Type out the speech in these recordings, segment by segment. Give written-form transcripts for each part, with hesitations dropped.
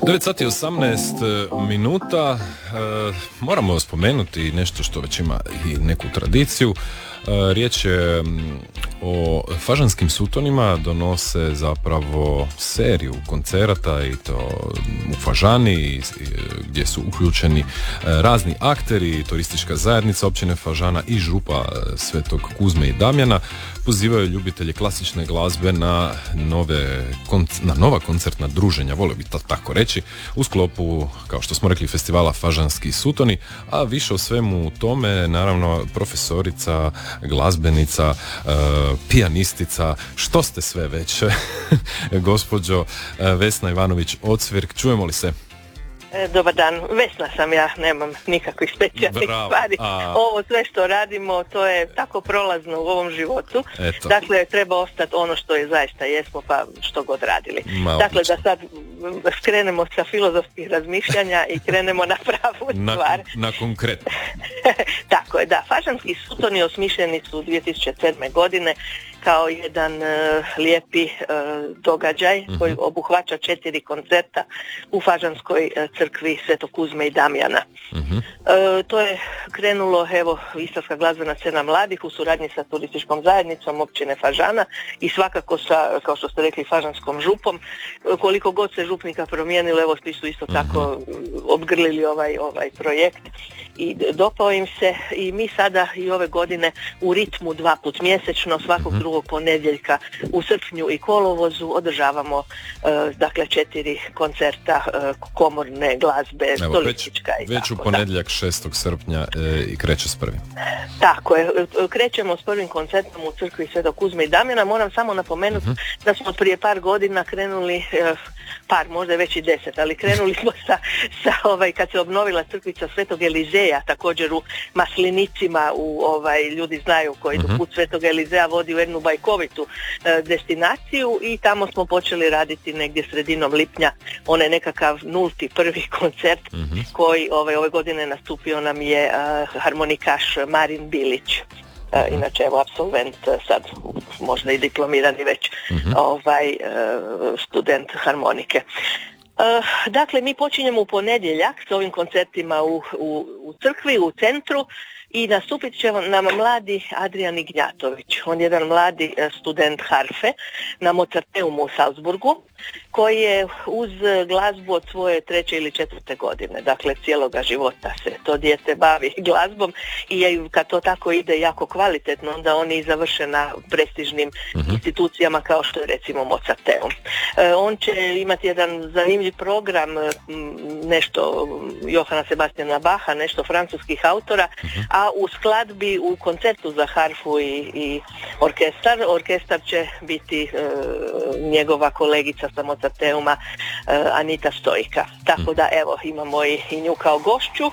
9 sati 18 minuta. Moramo spomenuti nešto što već ima i neku tradiciju. Riječ je o Fažanskim sutonima, donose zapravo seriju koncerata i to u Fažani gdje su uključeni razni akteri, turistička zajednica općine Fažana i župa Svetog Kuzme i Damjana. Pozivaju ljubitelje klasične glazbe na nova koncertna druženja, volio bi to tako reći, u sklopu, kao što smo rekli, festivala Fažanski sutoni, a više o svemu tome, naravno, profesorica, glazbenica, pijanistica, što ste sve već, gospođo Vesna Ivanović-Ocvirk, čujemo li se? Dobar dan, Vesna sam ja, nemam nikakvih specijalnih stvari. Ovo sve što radimo, to je tako prolazno u ovom životu. Eto. Dakle, treba ostati ono što je zaista jesmo, pa što god radili. Dakle, da sad skrenemo sa filozofskih razmišljanja i krenemo na pravu stvar. Na konkretno. Tako je, da. Fažanski sutoni osmišljeni su 2007. godine kao jedan lijepi događaj koji obuhvaća 4 koncerta u Fažanskoj crkvi Svetog Kuzme i Damjana. To je krenulo, evo, Istarska glazbena scena mladih u suradnji sa turističkom zajednicom općine Fažana i svakako sa, kao što ste rekli, Fažanskom župom. Koliko god se župnika promijenilo, evo, svi su isto tako obgrlili ovaj projekt i dopao im se i mi sada i ove godine u ritmu 2 puta mjesečno, svakog drugog ponedjeljka u srpnju i kolovozu održavamo dakle 4 koncerta komorne glazbe, solistička i tako. Već u ponedjeljak 6. srpnja i kreće s prvim. Tako je, krećemo s prvim koncertom u crkvi Svetog Kuzme i Damjana. Moram samo napomenuti da smo prije par godina krenuli, možda već i 10, ali krenuli smo sa kad se obnovila crkvica Svetog Elizeja, također u Maslinicima, ljudi znaju koji do put Svetog Elizeja vodi u jednu bajkovitu destinaciju i tamo smo počeli raditi negdje sredinom lipnja onaj nekakav 0. prvi koncert koji ove godine nastupio nam je harmonikaš Marin Bilić. Inače, evo, apsolvent, sad možda i diplomirani već student harmonike. Dakle, mi počinjemo u ponedjeljak s ovim koncertima u crkvi, u centru, i nastupit će nam mladi Adrian Ignjatović. On je jedan mladi student harfe na Mozarteumu u Salzburgu, koji je uz glazbu od svoje 3. ili 4. godine, dakle cijeloga života se to dijete bavi glazbom i kad to tako ide jako kvalitetno, onda on i završe na prestižnim institucijama kao što je recimo Mozarteum. On će imati jedan zanimljiv program, nešto Johana Sebastiana Bacha, nešto francuskih autora, a u skladbi, u koncertu za harfu i orkestar će biti njegova kolegica sa Mozarteuma, Anita Stojka. Tako da, evo, imamo i nju kao gošću.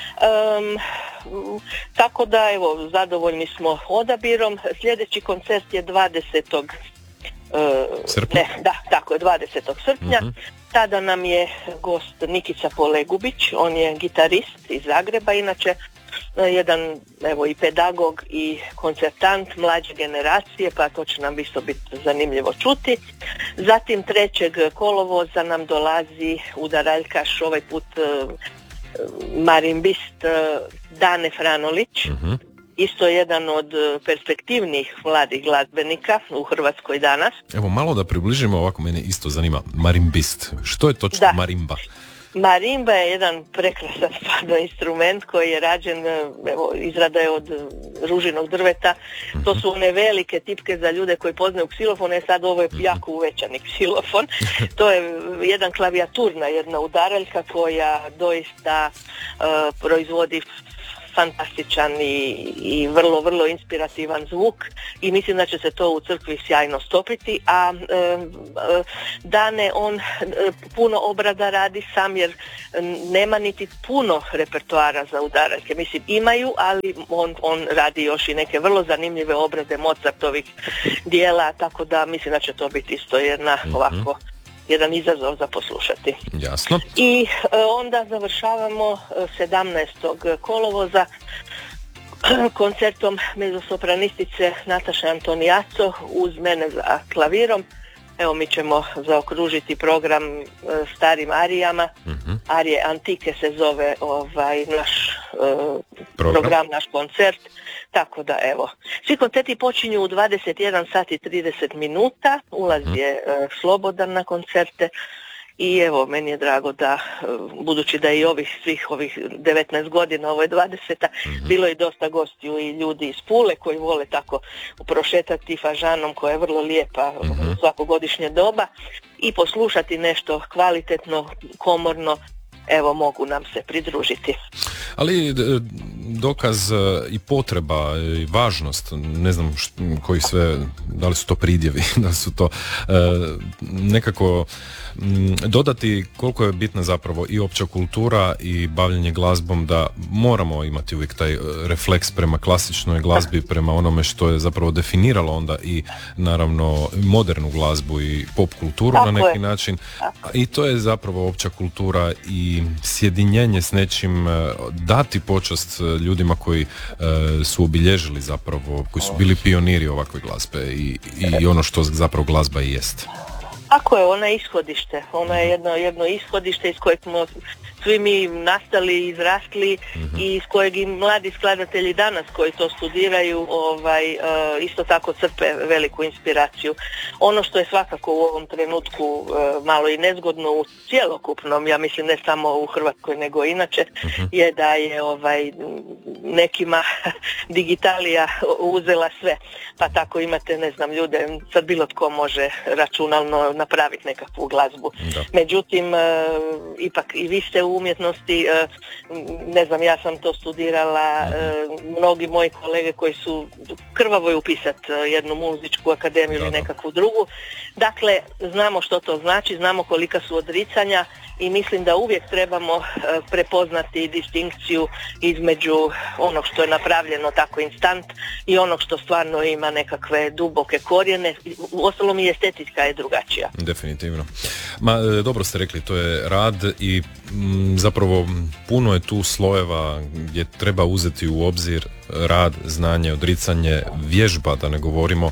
Tako da, evo, zadovoljni smo odabirom. Sljedeći koncert je 20. srpnja. Tako je, 20. srpnja. Tada nam je gost Nikica Polegubić, on je gitarist iz Zagreba, inače jedan, evo, i pedagog i koncertant mlađe generacije, pa to će nam isto biti zanimljivo čuti. Zatim 3. kolovoza nam dolazi udaraljkaš, ovaj put marimbist Dane Franolić, isto jedan od perspektivnih mladih glazbenika u Hrvatskoj danas. Evo, malo da približimo, ovako mene isto zanima, marimbist. Što je točno marimba? Marimba je jedan prekrasan stvarno instrument koji je rađen, evo, izrada je od ružinog drveta. To su one velike tipke za ljude koji poznaju ksilofone, sad ovo je jako uvećani ksilofon. To je jedan klavijaturna, jedna udaraljka koja doista proizvodi fantastičan i vrlo, vrlo inspirativan zvuk i mislim da će se to u crkvi sjajno stopiti, a Dane, on puno obrada radi sam jer nema niti puno repertoara za udaraljke. Mislim, imaju, ali on radi još i neke vrlo zanimljive obrade Mozartovih dijela, tako da mislim da će to biti isto jedan izazov za poslušati. Jasno. I onda završavamo 17. kolovoza koncertom mezzosopranistice Nataše Antonijaco uz mene za klavirom. Evo, mi ćemo zaokružiti program starim arijama. Arije Antike se zove naš program, naš koncert. Tako da, evo, svi koncerti počinju u 21 sat i 30 minuta. Ulaz je slobodan na koncerte. I evo, meni je drago da, budući da i svih ovih 19 godina, ovo je 20. Bilo je dosta gostiju i ljudi iz Pule koji vole tako prošetati Fažanom koja je vrlo lijepa svakogodišnje doba i poslušati nešto kvalitetno, komorno, evo, mogu nam se pridružiti. Ali dokaz i potreba i važnost, ne znam koji sve, da li su to pridjevi, da li su to nekako dodati koliko je bitna zapravo i opća kultura i bavljenje glazbom, da moramo imati uvijek taj refleks prema klasičnoj glazbi, prema onome što je zapravo definiralo onda i naravno modernu glazbu i pop kulturu na neki način. I to je zapravo opća kultura i sjedinjenje s nečim, dati počast ljudima koji su obilježili zapravo, koji su bili pioniri ovakve glazbe i ono što zapravo glazba i jest. Tako je, ona je ishodište. Ona je jedno ishodište iz kojeg smo svi mi nastali, izrasli i iz kojeg i mladi skladatelji danas koji to studiraju isto tako crpe veliku inspiraciju. Ono što je svakako u ovom trenutku malo i nezgodno u cjelokupnom, ja mislim ne samo u Hrvatskoj nego inače, je da je nekima digitalija uzela sve. Pa tako imate, ne znam, ljude, sad bilo tko može računalno napraviti nekakvu glazbu. Da. Međutim, ipak i vi ste u umjetnosti, ne znam, ja sam to studirala, mnogi moji kolege koji su krvavo upisati jednu muzičku akademiju ili nekakvu drugu. Dakle, znamo što to znači, znamo kolika su odricanja i mislim da uvijek trebamo prepoznati distinkciju između onog što je napravljeno tako instant i onog što stvarno ima nekakve duboke korijene. Uostalom i estetika je drugačija. Definitivno. Dobro ste rekli, to je rad i zapravo puno je tu slojeva gdje treba uzeti u obzir rad, znanje, odricanje, vježba, da ne govorimo.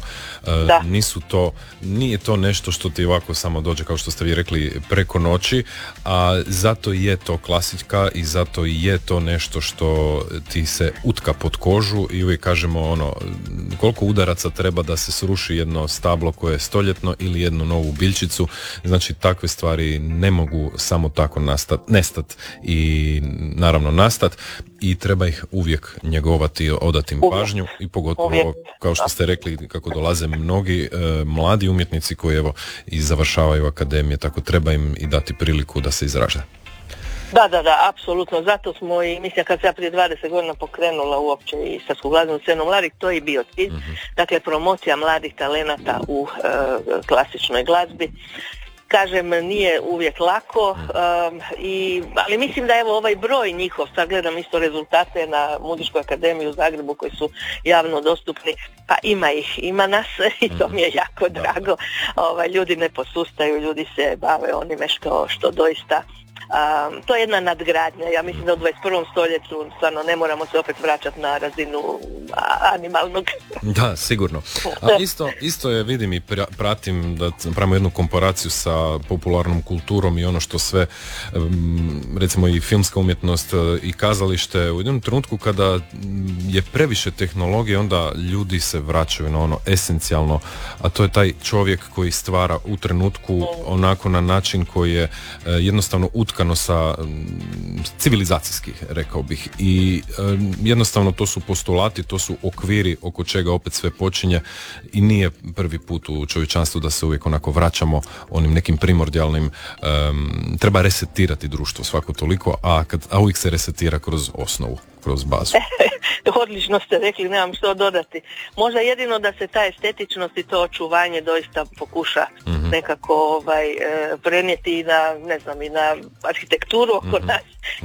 Nije to nešto što ti ovako samo dođe, kao što ste vi rekli, preko noći, a zato je to klasika i zato je to nešto što ti se utka pod kožu i uvijek kažemo koliko udaraca treba da se sruši jedno stablo koje je stoljetno ili jednu novu biljčicu. Znači, takve stvari ne mogu samo tako nestat i naravno nastat i treba ih uvijek njegovati, odati im pažnju i pogotovo, kao što ste rekli, kako dolaze mnogi mladi umjetnici koji evo i završavaju akademije, tako treba im i dati priliku da se izraže. Da, apsolutno. Zato smo i, mislim, kad se ja prije 20 godina pokrenula uopće i Istarsku glazbenu scenu Mladik, to je bio cilj. Dakle, promocija mladih talenata u klasičnoj glazbi. Kažem, nije uvijek lako, ali mislim da evo ovaj broj njihov, sad gledam isto rezultate na Muzičkoj akademiji u Zagrebu koji su javno dostupni, pa ima nas i to mi je jako drago. Ljudi ne posustaju, ljudi se bave onime što doista to je jedna nadgradnja. Ja mislim da u 21. stoljeću stvarno ne moramo se opet vraćati na razinu animalnog. Da, sigurno. A isto je, vidim i pratim da pravimo jednu komparaciju sa popularnom kulturom i ono što sve, recimo i filmska umjetnost i kazalište, u jednom trenutku kada je previše tehnologije, onda ljudi se vraćaju na ono esencijalno, a to je taj čovjek koji stvara u trenutku onako na način koji je jednostavno utkano sa civilizacijskih, rekao bih, i jednostavno to su postulati, to su okviri oko čega opet sve počinje i nije prvi put u čovječanstvu da se uvijek onako vraćamo onim nekim primordijalnim, treba resetirati društvo svako toliko, a uvijek se resetira kroz osnovu, kroz bazu. Odlično ste rekli, nemam što dodati. Možda jedino da se ta estetičnost i to očuvanje doista pokuša nekako prenijeti i na, ne znam, i na arhitekturu oko nas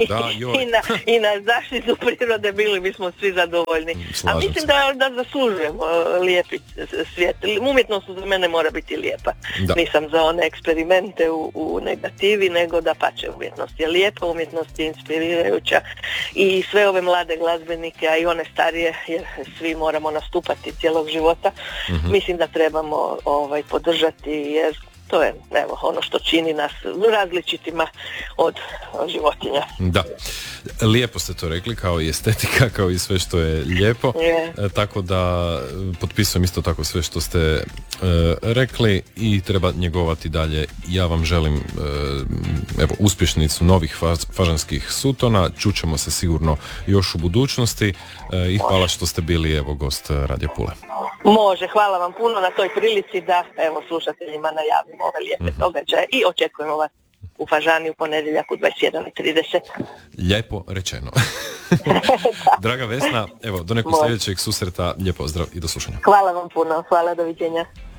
i na zaštitu prirode, bili bismo svi zadovoljni. A mislim da zaslužujemo lijepi svijet. Umjetnost za mene mora biti lijepa. Nisam za one eksperimente u negativi, nego da pače, umjetnost je lijepa, umjetnost je inspirirajuća i sve ove mlade glazbenike, a i one starije, jer svi moramo nastupati cijelog života, mislim da trebamo podržati, jer to je evo ono što čini nas različitima od životinja. Da, lijepo ste to rekli, kao i estetika, kao i sve što je lijepo, tako da potpisujem isto tako sve što ste rekli i treba njegovati dalje. Ja vam želim evo uspješnicu novih fažanskih sutona, čućemo se sigurno još u budućnosti i hvala što ste bili evo gost Radio Pule. Može, hvala vam puno na toj prilici da evo slušateljima najavimo ove lijepe događaje i očekujemo vas u Fažani u ponedjeljak u 21:30. Lijepo rečeno. Draga Vesna, evo do nekog sljedećeg susreta, lijep pozdrav i do slušanja. Hvala vam puno, hvala, doviđenja.